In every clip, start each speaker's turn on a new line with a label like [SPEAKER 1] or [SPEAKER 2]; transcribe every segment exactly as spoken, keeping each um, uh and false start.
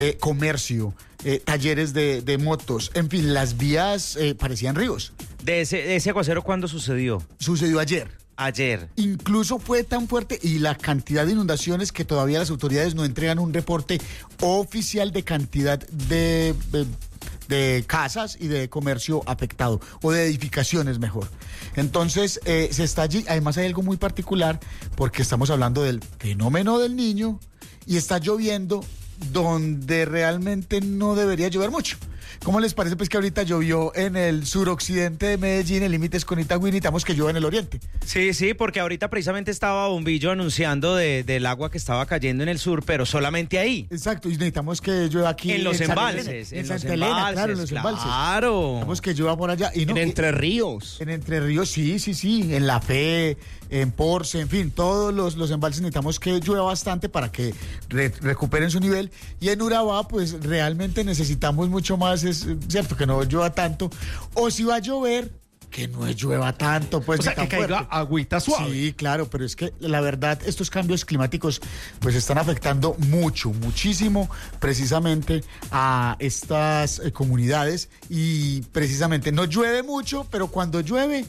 [SPEAKER 1] eh, comercio, eh, talleres de, de motos, en fin, las vías eh, parecían ríos.
[SPEAKER 2] ¿De ese, de ese aguacero cuándo sucedió?
[SPEAKER 1] Sucedió ayer.
[SPEAKER 2] Ayer.
[SPEAKER 1] Incluso fue tan fuerte y la cantidad de inundaciones que todavía las autoridades no entregan un reporte oficial de cantidad de, de, de casas y de comercio afectado, o de edificaciones mejor. Entonces, eh, se está allí. Además hay algo muy particular porque estamos hablando del fenómeno del Niño y está lloviendo donde realmente no debería llover mucho. ¿Cómo les parece pues que ahorita llovió en el suroccidente de Medellín, en límites con Itagüí, y necesitamos que llueva en el oriente?
[SPEAKER 2] Sí, sí, porque ahorita precisamente estaba Bombillo anunciando de, del agua que estaba cayendo en el sur, pero solamente ahí.
[SPEAKER 1] Exacto, y necesitamos que llueva aquí.
[SPEAKER 2] En los
[SPEAKER 1] en
[SPEAKER 2] embalses.
[SPEAKER 1] San, en, en
[SPEAKER 2] los
[SPEAKER 1] Santa
[SPEAKER 2] embalses,
[SPEAKER 1] Elena, claro, en los embalses.
[SPEAKER 2] Claro.
[SPEAKER 1] Necesitamos que llueva por allá. Y no,
[SPEAKER 3] en Entre
[SPEAKER 1] y,
[SPEAKER 3] Ríos.
[SPEAKER 1] En Entre Ríos, sí, sí, sí. En La Fe, en Porce, en fin, todos los, los embalses necesitamos que llueva bastante para que re, recuperen su nivel. Y en Urabá, pues realmente necesitamos mucho más, es cierto, que no llueva tanto. O si va a llover, que no llueva tanto, pues.
[SPEAKER 3] O sea, que caiga agüita suave.
[SPEAKER 1] Sí, claro, pero es que la verdad, estos cambios climáticos pues están afectando mucho, muchísimo precisamente a estas eh, comunidades, y precisamente no llueve mucho, pero cuando llueve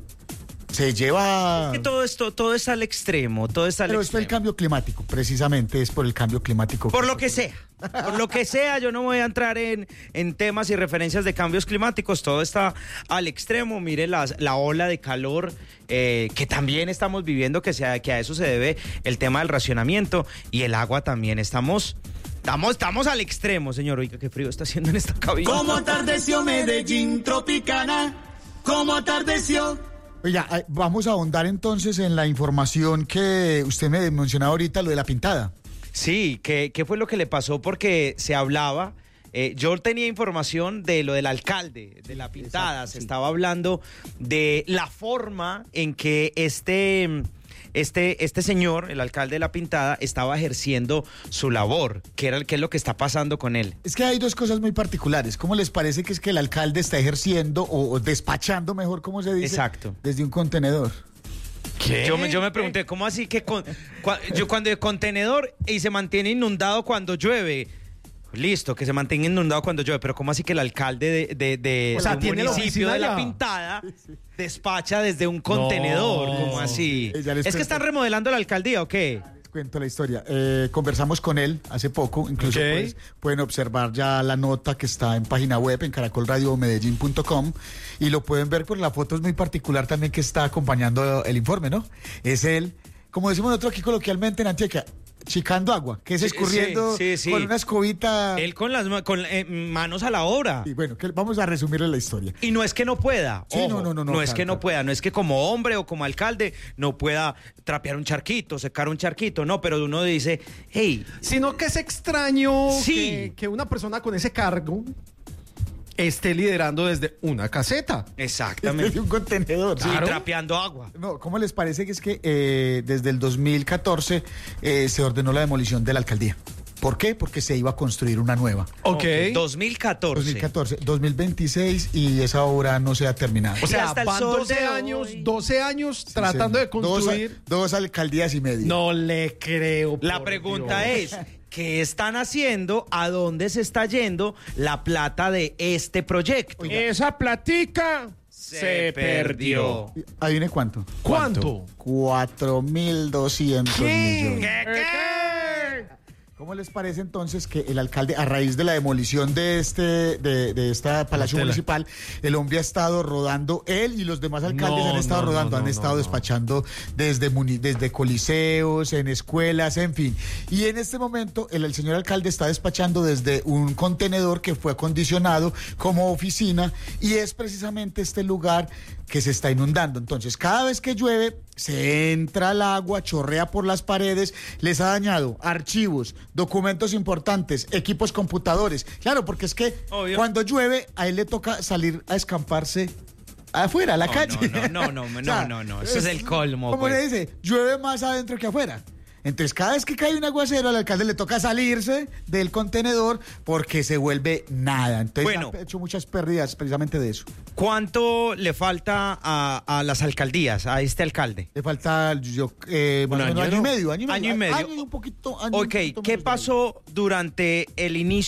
[SPEAKER 1] se lleva...
[SPEAKER 2] Es que todo esto, todo está al extremo, todo está al
[SPEAKER 1] Pero
[SPEAKER 2] extremo.
[SPEAKER 1] es por el cambio climático, precisamente es por el cambio climático.
[SPEAKER 2] Por lo que sea, por lo que sea, yo no voy a entrar en, en temas y referencias de cambios climáticos, todo está al extremo. Mire las, la ola de calor eh, que también estamos viviendo, que, sea, que a eso se debe el tema del racionamiento, y el agua también. Estamos... Estamos, estamos al extremo, señor. Oiga, qué frío está haciendo en esta cabina.
[SPEAKER 4] ¿Cómo atardeció Medellín tropicana? ¿Cómo atardeció?
[SPEAKER 1] Oiga, vamos a ahondar entonces en la información que usted me mencionaba ahorita, lo de la pintada.
[SPEAKER 2] Sí, ¿qué, qué fue lo que le pasó? Porque se hablaba, eh, yo tenía información de lo del alcalde, de la pintada. Exacto, se sí. estaba hablando de la forma en que este... Este, este señor, el alcalde de La Pintada, estaba ejerciendo su labor. ¿Qué, era, ¿Qué es lo que está pasando con él?
[SPEAKER 1] Es que hay dos cosas muy particulares. ¿Cómo les parece que es que el alcalde está ejerciendo o, o despachando, mejor, cómo se dice?
[SPEAKER 2] Exacto.
[SPEAKER 1] Desde un contenedor.
[SPEAKER 2] ¿Qué? Yo me, yo me pregunté, ¿cómo así que con, cu, yo cuando el contenedor y se mantiene inundado cuando llueve? Listo, que se mantenga inundado cuando llueve, pero ¿cómo así que el alcalde de, de, de,
[SPEAKER 3] o sea,
[SPEAKER 2] de un municipio de La
[SPEAKER 3] ya.
[SPEAKER 2] Pintada despacha desde un contenedor?
[SPEAKER 3] No.
[SPEAKER 2] ¿Cómo así?
[SPEAKER 1] ¿Es
[SPEAKER 2] cuento. que están remodelando la alcaldía o qué?
[SPEAKER 1] Les cuento la historia. Eh, conversamos con él hace poco, incluso
[SPEAKER 3] okay.
[SPEAKER 1] pues, pueden observar ya la nota que está en página web, en caracol radio medellín punto com, y lo pueden ver por la foto, es muy particular también que está acompañando el informe, ¿no? Es él, como decimos nosotros aquí coloquialmente en Antioquia, chicando agua, que es escurriendo
[SPEAKER 2] sí, sí, sí.
[SPEAKER 1] con una escobita.
[SPEAKER 2] Él con las con, eh, manos a la obra.
[SPEAKER 1] Y bueno, que vamos a resumirle la historia.
[SPEAKER 2] Y no es que no pueda.
[SPEAKER 1] Sí,
[SPEAKER 2] ojo,
[SPEAKER 1] no, no, no, no.
[SPEAKER 2] No es
[SPEAKER 1] claro,
[SPEAKER 2] que no
[SPEAKER 1] claro.
[SPEAKER 2] pueda, no es que como hombre o como alcalde no pueda trapear un charquito, secar un charquito, no, pero uno dice, hey.
[SPEAKER 3] Sino que es extraño
[SPEAKER 2] sí.
[SPEAKER 3] que, que una persona con ese cargo esté liderando desde una caseta.
[SPEAKER 2] Exactamente.
[SPEAKER 1] Desde un contenedor.
[SPEAKER 2] Sí,
[SPEAKER 3] Claro.
[SPEAKER 2] trapeando agua.
[SPEAKER 1] No, ¿cómo les parece que es que eh, desde el dos mil catorce eh, se ordenó la demolición de la alcaldía? ¿Por qué? Porque se iba a construir una nueva.
[SPEAKER 3] Ok.
[SPEAKER 2] okay. dos mil catorce.
[SPEAKER 1] dos mil catorce, dos mil veintiséis y esa obra no se ha terminado.
[SPEAKER 3] O sea,
[SPEAKER 2] hasta el
[SPEAKER 3] van
[SPEAKER 2] sol
[SPEAKER 3] doce
[SPEAKER 2] de
[SPEAKER 3] años,
[SPEAKER 2] hoy.
[SPEAKER 3] doce años
[SPEAKER 1] Sí,
[SPEAKER 3] tratando
[SPEAKER 1] señor.
[SPEAKER 3] de construir.
[SPEAKER 1] Dos, dos alcaldías y media.
[SPEAKER 3] No le creo.
[SPEAKER 2] La
[SPEAKER 3] por
[SPEAKER 2] pregunta
[SPEAKER 3] Dios.
[SPEAKER 2] es, ¿qué están haciendo? ¿A dónde se está yendo la plata de este proyecto?
[SPEAKER 1] Oiga.
[SPEAKER 3] Esa platica se perdió.
[SPEAKER 1] ¿Adivine cuánto?
[SPEAKER 3] ¿Cuánto?
[SPEAKER 1] Cuatro mil doscientos millones.
[SPEAKER 2] ¿Qué, qué?
[SPEAKER 1] ¿Cómo les parece entonces que el alcalde, a raíz de la demolición de este, de, de esta palacio
[SPEAKER 3] Tela.
[SPEAKER 1] municipal, el hombre ha estado rodando, él y los demás alcaldes
[SPEAKER 3] No,
[SPEAKER 1] han estado
[SPEAKER 3] no,
[SPEAKER 1] rodando,
[SPEAKER 3] no,
[SPEAKER 1] han
[SPEAKER 3] no,
[SPEAKER 1] estado
[SPEAKER 3] no.
[SPEAKER 1] despachando desde, muni, desde coliseos, en escuelas, en fin. Y en este momento el, el señor alcalde está despachando desde un contenedor que fue acondicionado como oficina, y es precisamente este lugar que se está inundando. Entonces, cada vez que llueve, se entra el agua, chorrea por las paredes, les ha dañado archivos, documentos importantes, equipos computadores. Claro, porque es que
[SPEAKER 2] Obvio.
[SPEAKER 1] cuando llueve, a él le toca salir a escamparse afuera, a la
[SPEAKER 2] No,
[SPEAKER 1] calle.
[SPEAKER 2] no, no, no, no,
[SPEAKER 1] O sea,
[SPEAKER 2] no, no, no, eso es el colmo,
[SPEAKER 1] Como
[SPEAKER 2] pues.
[SPEAKER 1] le dice, llueve más adentro que afuera. Entonces, cada vez que cae un aguacero, al alcalde le toca salirse del contenedor porque se vuelve nada. Entonces,
[SPEAKER 2] Bueno.
[SPEAKER 1] ha hecho muchas pérdidas precisamente de eso.
[SPEAKER 2] ¿Cuánto le falta a, a las alcaldías, a este alcalde?
[SPEAKER 1] Le falta, yo, eh, más
[SPEAKER 2] ¿Un
[SPEAKER 1] o menos
[SPEAKER 2] año,
[SPEAKER 1] año y
[SPEAKER 2] no?
[SPEAKER 1] medio. Año y medio.
[SPEAKER 2] Año y medio.
[SPEAKER 1] Año y un poquito. Año y un
[SPEAKER 2] Ok,
[SPEAKER 1] poquito
[SPEAKER 2] ¿qué
[SPEAKER 1] menos de
[SPEAKER 2] pasó durante el inicio